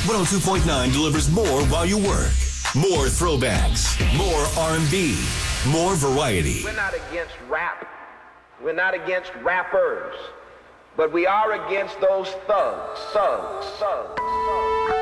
102.9 delivers more while you work. More throwbacks, more R&B, more variety. We're not against rap. We're not against rappers. But we are against those thugs.